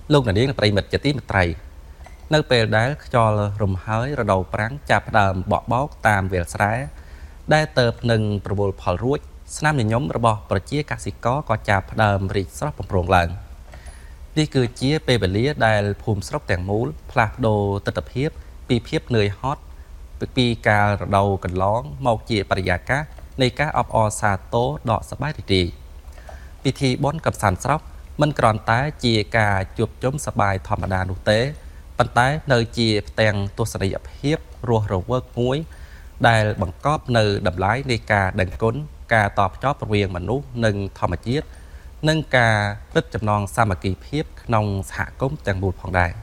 Lúc này điếng là mật chật tí mật trầy. Nơi bề đá cho rùm hơi rồi đầu práng chạp đờm bọ bóc tam về srá. Đai tợp nâng pro bồ phò ruột. Snam nhìn nhóm rồi bò bởi chia các sĩ có chạp đờm rịch srop bằng rồng lần. Đi cư chia bề bề lía đai phùm srop tèng múl. Plạc đồ tật tập hiếp. Pi hiếp nơi hot. Pi ca đầu cần lón. Mọc chia bà rìa cá. Này cá ọp ọ xa tố đọ sắp bái trì. Pi thi bốn cặp sàn srop. Mình còn tái chia ca chụp chống sắp bài thòm bà đà nụ tế. Bạn tái nơi chia tèng tu sẵn dập hiếp rùa rùa vớt muối. Đài bằng cóp nơi đập lái đi ca đần cốn. Ca tọp chóp riêng mà nút nâng thòm mà chiết. Nâng ca rất chậm non xa mà kỳ hiếp nông hạ cống tèng bụt phòng đài.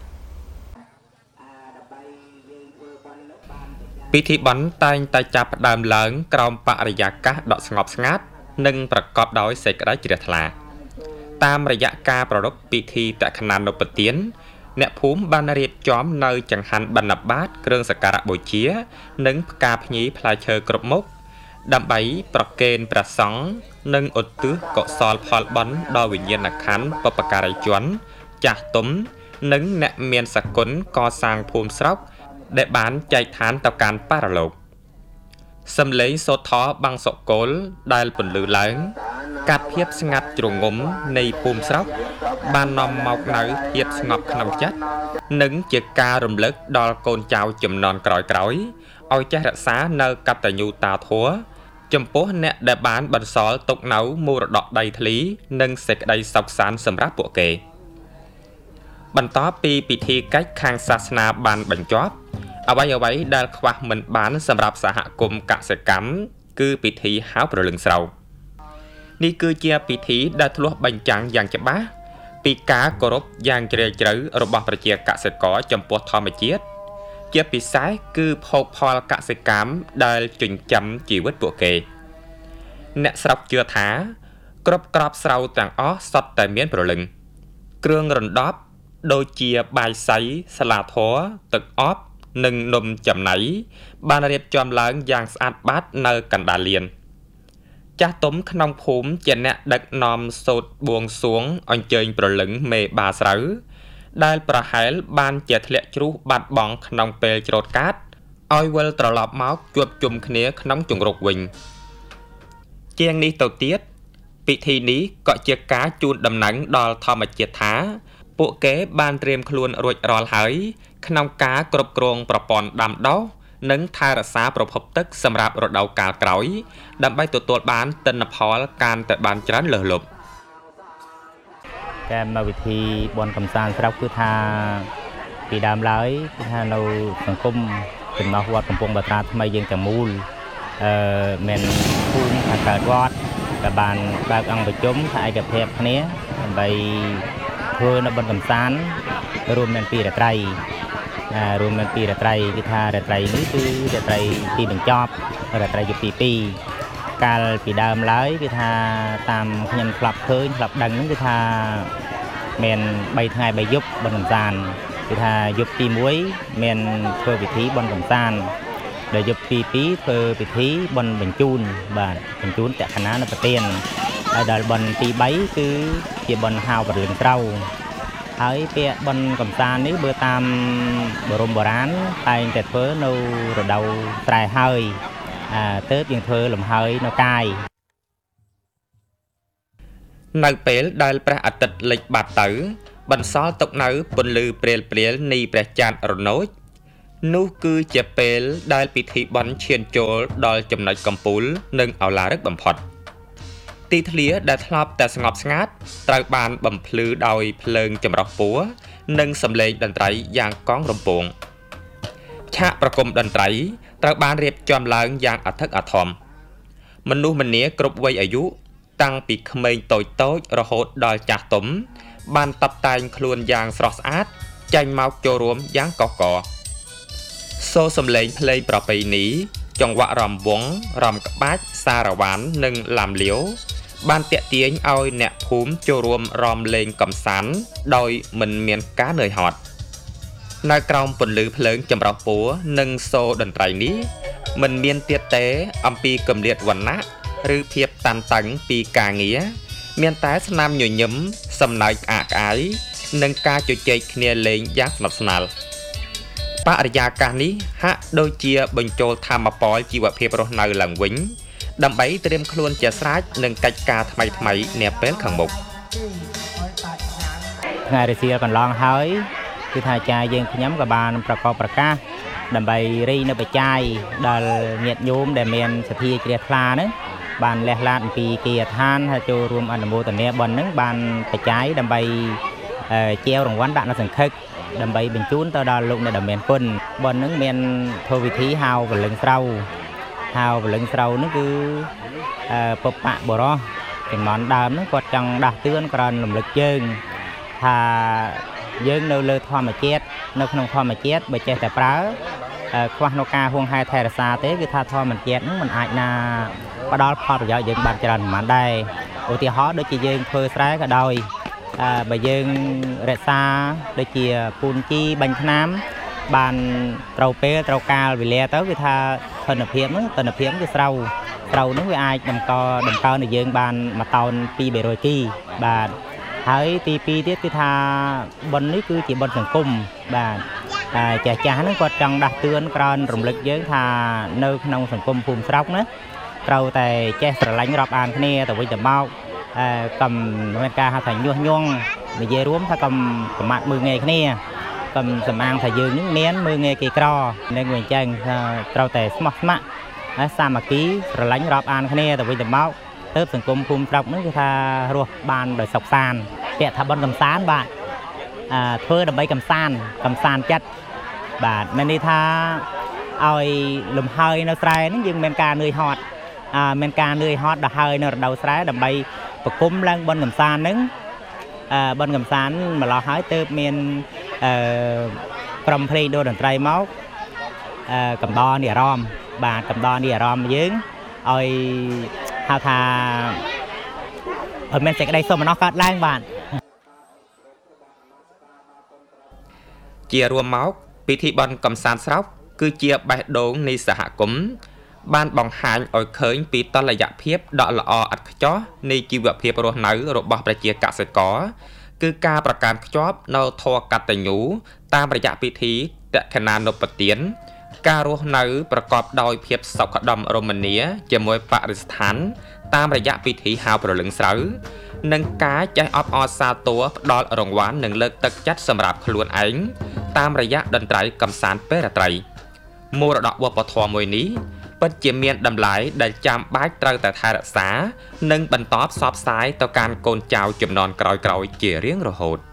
ពិធីបុណ្យតែងតែចាប់ផ្ដើមឡើងក្រោមបរិយាកាសដ៏ស្ងប់ស្ងាត់និងប្រកបដោយសេចក្តីជ្រះថ្លាតាមរយៈការប្រារព្ធពិធីតក្កណានុប្បទានអ្នកភូមិបានរៀបចំនៅចង្ហាន់បណ្ឌបាតគ្រឿងសក្ការៈបូជានិងផ្កាភ្ញីផ្លែឈើគ្រប់មុខដើម្បីប្រគេនព្រះសង្ឃនិងឧទ្ទិសកុសលផលបុណ្យដល់វិញ្ញាណក្ខន្ធបុព្វការីជនចាស់ទុំនិងអ្នកមានសក្តិកសាងភូមិស្រុកដែលបានចែកឋានទៅកាន់បរលោកសំឡេងសូត្រធម៌បាំងសុកុលដែលពន្លឺឡើងកាត់ភាពស្ងាត់ជ្រងំនៃភូមិស្រុកបាននាំមកនៅភាពស្ងប់ក្នុងចិត្តនិងជាការរំលឹកដល់កូនចៅជំនាន់ក្រោយៗឲ្យចេះរក្សានៅកតញ្ញូតាធម៌ចំពោះអ្នកដែលបានបន្សល់ទុកនៅមរតកដីធ្លីនិងសេចក្តីសុខសាន្តសម្រាប់ពួកគេបន្ទាប់ពីពិធីកិច្ចខាងសាសនាបានបញ្ចប់អ្វីដែលខ្វះមិនបានសម្រាប់សហគមន៍កសិកម្មគឺពិធីហៅព្រលឹងស្រូវនេះគឺជាពិធីដែលធ្លាស់បញ្ចាំងយ៉ាងច្បាស់ពីការគោរពយ៉ាងជ្រាលជ្រៅរបស់ប្រជាកសិករចំពោះធម្មជាតិជាពិសេសគឺភោគផលកសិកម្មដែលចិញ្ចឹមជីវិតពួកគេអ្នកស្រុកជឿថាគ្រប់ក្របស្រូវទាំងអស់សុទ្ធតែមានព្រលឹងគ្រឿងរណ្ដប់ដូចជាបាយសីស្លាធម៌ទឹកអប់និងនំចំណីបានរៀបចំឡើងយ៉ាងស្អាតបាតនៅកណ្ដាលលានចាស់ទុំក្នុងភូមិជាអ្នកដឹកនាំសូត្របួងសួងអញ្ជើញព្រលឹងមេបាស្រូវដែលប្រហែលបានជាធ្លាក់ជ្រុះបាត់បង់ក្នុងពេលច្រូតកាត់ឲ្យវិលត្រឡប់មកជួបជុំគ្នាក្នុងជង្រុកវិញជាងនេះទៅទៀតពិធីនេះក៏ជាការជូនដំណឹងដល់ធម្មជាតិថាពួកគេបានត្រៀមខ្លួនរួចរាល់ហើយក្នុងការគ្រប់គ្រងប្រព័ន្ធដាំដុះនិងថែរក្សាប្រភពទឹកសម្រាប់រដូវកាលក្រោយដើម្បីទទួលបានទិន្នផលកាន់តែបានច្រើនលើសលប់កម្មវិធីបុណ្យកំសាន្តស្រុកគឺថាពីដើមឡើយគឺថានៅសង្គមចំណោះវត្តកំពង់បាត្រាថ្មីយើងទាំងមូលមានភូមិខាងកើតវត្តក៏បានបើកអង្គប្រជុំថាឯកភាពគ្នាដើម្បីធ្វើនៅបុណ្យកំសាន្តរួមមានពីរាត្រីរួមមានពីរាត្រីគឺថារាត្រីនេះគឺរាត្រីទីបញ្ចប់រាត្រីយប់ទី2កាលពីដើមឡើយគឺថាតាមខ្ញុំធ្លាប់ឃើញធ្លាប់ដឹងហ្នឹងគឺថាមាន3ថ្ងៃ3យប់បុណ្យកំសាន្តគឺថាយប់ទី1មានធ្វើពិធីបុណ្យកំសាន្តដល់យប់ទី2ធ្វើពិធីបុណ្យបញ្ជូនបាទបញ្ជូនតក្កណានុប្បទានហើយដល់បុណ្យទី3គឺជាបុណ្យហៅព្រលឹងស្រូវហើយពាក្យបុណ្យកំសាន្តនេះបើតាមបរមបុរាណតែងតែធ្វើនៅរដូវត្រែហើយទើបយើងធ្វើលំហើយនៅកាយនៅពេលដែលព្រះអាទិត្យលិចបាត់ទៅបន្សល់ទុកនៅពន្លឺព្រាលនៃព្រះច័ន្ទរណូចនោះគឺជាពេលដែលពិធីបុណ្យឈានចូលដល់ចំណុចកំពូលនិងឱឡារិកបំផុតទីធ្លាដែលធ្លាប់តែស្ងប់ស្ងាត់ត្រូវបានបំភ្លឺដោយភ្លើងចម្រុះពណ៌និងសំឡេងតន្ត្រីយ៉ាងកងរំពងឆាកប្រគំតន្ត្រីត្រូវបានរៀបចំឡើងយ៉ាងអធិកអធមមនុស្សម្នាគ្រប់វ័យអាយុតាំងពីក្មេងតូចរហូតដល់ចាស់ទុំបានតាប់តែងខ្លួនយ៉ាងស្រស់ស្អាតចេញមកចូលរួមយ៉ាងកកកសូរសំឡេងភ្លេងប្រពៃណីចង្វាក់រំវង់រំក្បាច់សារ៉ាវ៉ាន់និងឡាំលាវបានទាក់ទាញឲ្យអ្នកភូមិចូលរួមរំលេងកំសាន្តដោយមិនមានការនឿយហត់នៅក្រោមពន្លឺភ្លើងចម្រុះពណ៌និងសូរតន្ត្រីនេះមិនមានទៀតទេអំពីគម្លាតវណ្ណៈឬភាពតានតឹងពីការងារមានតែស្នាមញញឹមសំណើចក្អាកក្អាយនិងការជជែកគ្នាលេងយ៉ាងស្និទ្ធស្នាលបរិយាកាសនេះហាក់ដូចជាបញ្ចូលធម្មពលជីវភាពរស់នៅឡើងវិញដើម្បីត្រៀមខ្លួនជាស្រេចនឹងកិច្ចការថ្មីៗនាពេលខាងមុខថ្ងៃរសៀលកន្លងហើយគឺថាអាចារ្យយើងខ្ញុំក៏បានប្រកបប្រកាសដើម្បីរីនៅបច្ច័យដល់ញាតិញោមដែលមានសទ្ធាជ្រះថ្លាហ្នឹងបានលះឡាតអំពីគាឋានហើយចូលរួមអនុមោទនាបុណ្យហ្នឹងបានបច្ច័យដើម្បីជាវរង្វាន់ដាក់នៅសង្ឃឹកដើម្បីបញ្ជូនទៅដល់លោកអ្នកដែលមានគុណបុណ្យហ្នឹងមានធ្វើវិធីហៅព្រលឹងស្រូវហ្នឹងគឺពពៈបរោះចំនួនដើមហ្នឹងគាត់ចង់ដាស់តឿនក្រនរំលឹកយើងថាយើងនៅលើធម្មជាតិនៅក្នុងធម្មជាតិបើចេះតែប្រើខ្វះនៅការហួងហែថែរក្សាទេគឺថាធម្មជាតិហ្នឹងมันអាចណាផ្ដល់ផលប្រយោជន៍យើងបានច្រើនប៉ុន្មានដែរឧទាហរណ៍ដូចជាយើងធ្វើស្រែក៏ដោយបើយើងរក្សាដូចជាពូនជីបាញ់ថ្នាំបានត្រូវពេលត្រូវកាលវេលាទៅគឺថាទិន្នភាពគឺស្រូវហ្នឹងវាអាចតម្កើនៅយើងបាន1តោន 200 គីបាទហើយទី2ទៀតគឺថាបុណ្យនេះគឺជាបុណ្យសង្គមបាទចាស់ហ្នឹងគាត់ចង់ដាស់តឿនក្រនរំលឹកយើងថានៅក្នុងសង្គមភូមិស្រុកណាត្រូវតែចេះស្រឡាញ់រាប់អានគ្នាទៅវិញទៅមកកុំមានការហៅថាញុះញង់និយាយរួមថាកុំប្រមាថមើលងាយគ្នាកុំសម្អាងថាយើងនេះមានមើលងាយគេក្រនឹងវាអញ្ចឹងត្រូវតែស្មោះស្ម័គ្រសាមគ្គីស្រឡាញ់រាប់អានគ្នាទៅវិញទៅមកទៅសង្គមភូមិស្រុកហ្នឹងគឺថារស់បានដោយសុខសាន្តពាក្យថាបុណ្យកំសាន្តបាទធ្វើដើម្បីកំសាន្តចិត្តបាទមានន័យថាឲ្យលំហើយនៅស្រែហ្នឹងយើងមានការនឿយហត់ដល់ហើយនៅរដូវស្រែដើម្បីប្រគំឡើងបុណ្យកំសាន្តហ្នឹងបុណ្យកំសាន្តម្លោះហើយទើបមានក្រុមភ្លេងតន្ត្រីមកកំដរនេះអារម្មណ៍បាទកំដរនេះអារម្មណ៍យើងឲ្យហៅថាឲ្យមានសេចក្តីសុខម្នោះកើតឡើងបាទជារួមមកពិធីបុណ្យកំសាន្តស្រុកគឺជាបេះដូងនៃសហគមន៍បានបង្ហាញឲ្យឃើញពីតុល្យភាពដ៏ល្អឥតខ្ចោះនៃជីវភាពរស់នៅរបស់ប្រជាកសិករគឺការប្រកាន់ខ្ជាប់នៅធម៌កតញ្ញូតាមរយៈពិធីតក្កណានុប្បទានការរស់នៅប្រកបដោយភាពសុខដុមរមនាជាមួយបរិស្ថានតាមរយៈពិធីហៅព្រលឹងស្រូវនិងការចេះអបអរសាទរផ្ដល់រង្វាន់និងលើកទឹកចិត្តសម្រាប់ខ្លួនឯងតាមរយៈតន្ត្រីកំសាន្តពេលរាត្រីមរតកវប្បធម៌មួយនេះពិតជាមានតម្លៃដែលចាំបាច់ត្រូវតែថែរក្សានិងបន្តផ្សព្វផ្សាយទៅកាន់កូនចៅជំនាន់ក្រោយៗជារៀងរហូត